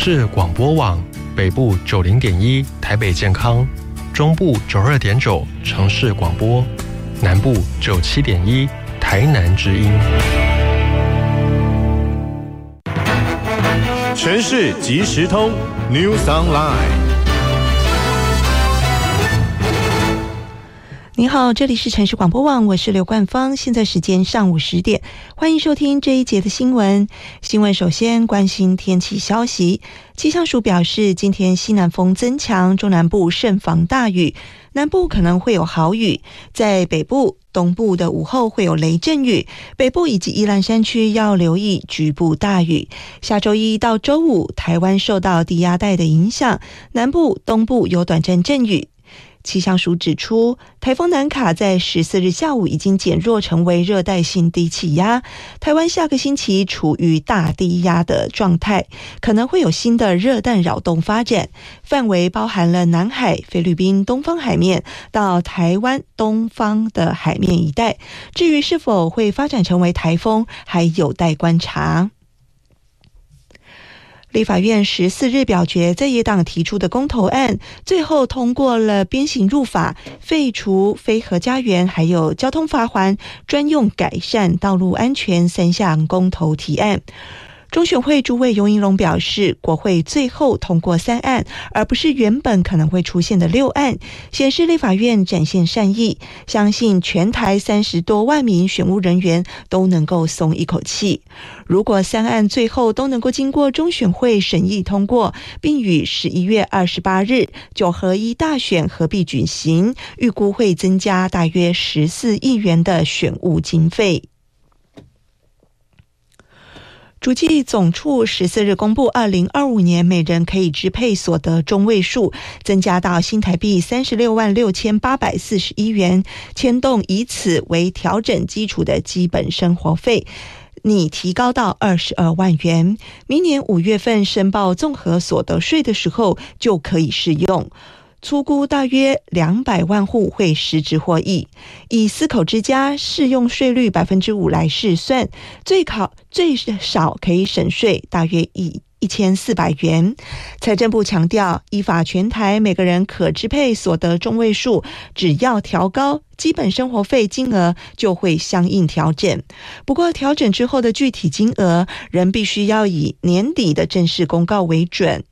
市广播网，北部90.1台北健康，中部92.9城市广播，南部97.1台南之音。 全市即时通 News Online。 你好，这里是城市广播网，我是刘冠芳，现在时间上午10点，欢迎收听这一节的新闻。新闻首先关心天气消息，气象署表示，今天西南风增强，中南部慎防大雨，南部可能会有豪雨，在北部、东部的午后会有雷阵雨，北部以及宜兰山区要留意局部大雨。下周一到周五，台湾受到低压带的影响，南部、东部有短暂阵雨。气象署指出，台风南卡在14日下午已经减弱成为热带性低气压，台湾下个星期处于大低压的状态，可能会有新的热带扰动发展，范围包含了南海、菲律宾东方海面到台湾东方的海面一带，至于是否会发展成为台风，还有待观察。立法院14日表决在野党提出的公投案，最后通过了鞭刑入法、废除非核家园还有交通罚锾专用改善道路安全3项公投提案。中选会主委游盈隆表示，国会最后通过3案，而不是原本可能会出现的6案，显示立法院展现善意，相信全台30多万名选务人员都能够松一口气。如果3案最后都能够经过中选会审议通过，并于11月28日9合1大选合璧举行，预估会增加大约14亿元的选务经费。主计总处14日公布2025年每人可以支配所得中位数增加到新台币366841元，牵动以此为调整基础的基本生活费拟提高到22万元，明年5月份申报综合所得税的时候就可以适用。粗估大约200万户会实质获益，以4口之家适用税率 5% 来试算，最少可以省税大约1400元。财政部强调，依法全台每个人可支配所得中位数只要调高，基本生活费金额就会相应调整。不过调整之后的具体金额仍必须要以年底的正式公告为准。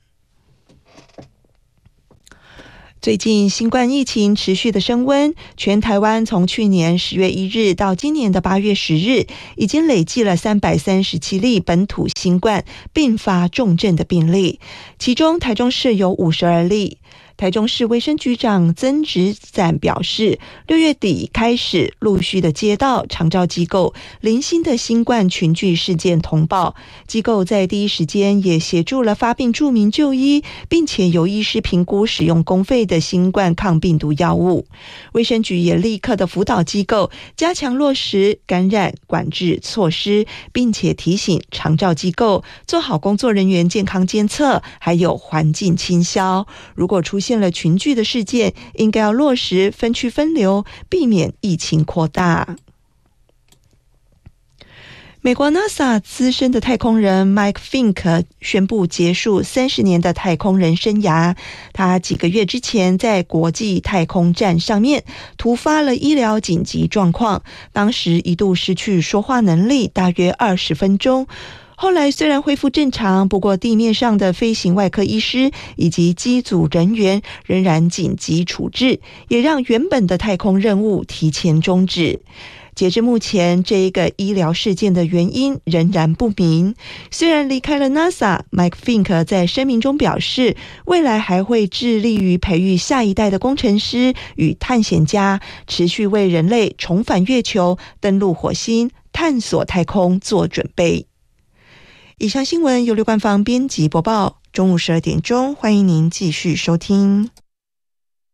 最近新冠疫情持续的升温，全台湾从去年10月1日到今年的8月10日，已经累计了337例本土新冠并发重症的病例，其中台中市有52例。台中市卫生局长曾植展表示，6月底开始陆续的接到长照机构零星的新冠群聚事件通报，机构在第一时间也协助了发病住民就医，并且由医师评估使用公费的新冠抗病毒药物。卫生局也立刻的辅导机构加强落实感染管制措施，并且提醒长照机构做好工作人员健康监测，还有环境清消。如果出现了群聚的事件，应该要落实分区分流，避免疫情扩大。美国 NASA 资深的太空人 Mike Fink 宣布结束30年的太空人生涯。他几个月之前在国际太空站上面突发了医疗紧急状况，当时一度失去说话能力大约20分钟。后来虽然恢复正常，不过地面上的飞行外科医师以及机组人员仍然紧急处置，也让原本的太空任务提前终止。截至目前，这一个医疗事件的原因仍然不明。虽然离开了 NASA， Mike Fink 在声明中表示，未来还会致力于培育下一代的工程师与探险家，持续为人类重返月球、登陆火星、探索太空做准备。以上新闻由刘冠芳编辑播报，中午12点钟，欢迎您继续收听。